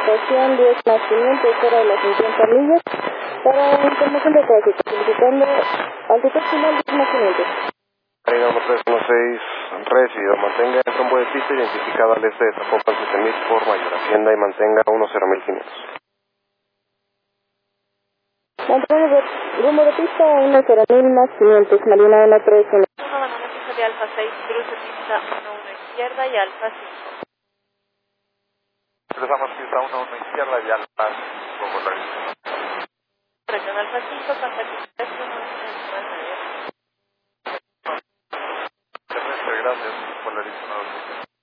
estación 10 más 500 fuera de las 50 millas. Para información de tráfico, solicitando altitud final 10 más 500. Número 316, recibido. Mantenga el rumbo de pista identificado al este de Zapopan 7000 por Mayor Hacienda y mantenga 10500. Mantenemos rumbo de pista 10.000 más 500, Marina 131. Abandona pista de Alfa 6, cruce pista 11 izquierda y Alfa 5. Cruzamos pista 11 izquierda y Alfa 5 por la Corrección Alfa 5, contacto 199. Gracias por la lista.